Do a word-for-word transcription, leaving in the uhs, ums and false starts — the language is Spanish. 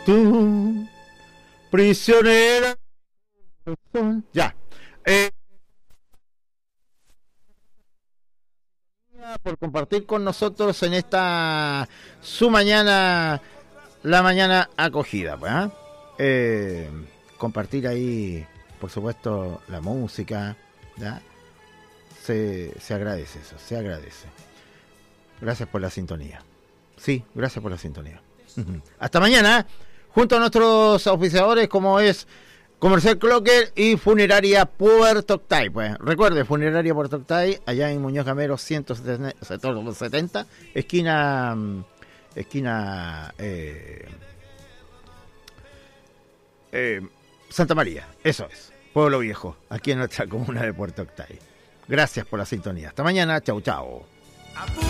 tú, prisionera. Ya. Eh, por compartir con nosotros en esta su mañana, la mañana acogida, pues, ¿eh? Eh, compartir ahí, por supuesto, la música, ¿ya? Se, se agradece eso, se agradece. Gracias por la sintonía. Sí, gracias por la sintonía. Hasta mañana, junto a nuestros auspiciadores como es Comercial Clocker y Funeraria Puerto Octay. Pues recuerde, Funeraria Puerto Octay, allá en Muñoz Gamero ciento setenta, esquina esquina eh, eh, Santa María, eso es, Pueblo Viejo, aquí en nuestra comuna de Puerto Octay. Gracias por la sintonía. Hasta mañana, chau chau.